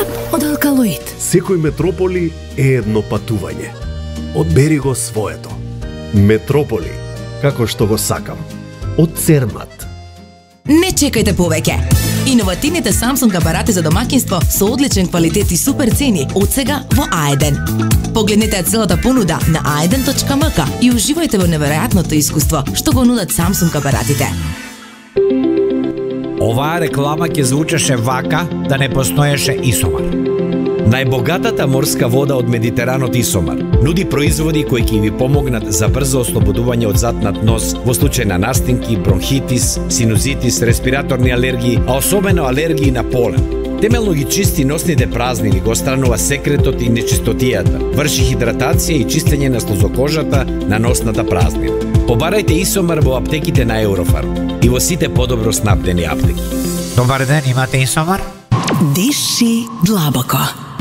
од алкалоид. Секој Метрополи е едно патување. Одбери го своето. Метрополи, како што го сакам. Од Цермат. Не чекајте повеќе. Иновативните Samsung апарати за домаќинство со одличен квалитет и супер цени од сега во А1. Погледнете целата понуда на a1.mk и уживајте во неверојатното искуство што го нудат Samsung апаратите. Оваа реклама ќе звучеше вака да не постоеше Исомар. Најбогатата морска вода од Медитеранот Исомар нуди производи кои ќе ви помогнат за брзо ослободување од затнат нос во случај на настинки, бронхитис, синузитис, респираторни алергии, а особено алергии на полен. Темелно ги чисти носните празнини, го странува секретот и нечистотијата, врши хидратација и чистење на слозокожата на носната празнина. Побарајте Исомар во аптеките на Еврофарм и во сите подобро снабдени аптеки. Добар ден, имате Исомар? Диши длабоко.